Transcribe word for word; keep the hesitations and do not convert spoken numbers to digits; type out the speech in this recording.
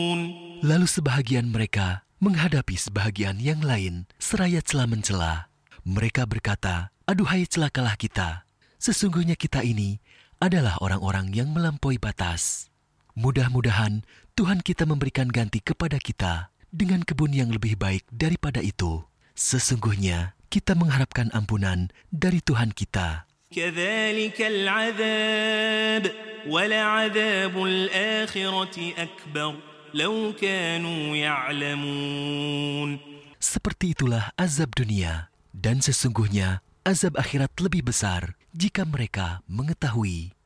Lalu sebahagian mereka menghadapi sebahagian yang lain seraya cela-mencela. Mereka berkata, "Aduhai, celakalah kita. Sesungguhnya kita ini adalah orang-orang yang melampaui batas. Mudah-mudahan Tuhan kita memberikan ganti kepada kita dengan kebun yang lebih baik daripada itu. Sesungguhnya kita mengharapkan ampunan dari Tuhan kita." كَذَلِكَ الْعَذَابُ وَلَعَذَابُ الْآخِرَةِ أَكْبَرُ لَوْ كَانُوا يَعْلَمُونَ. Seperti itulah azab dunia, dan sesungguhnya azab akhirat lebih besar jika mereka mengetahui.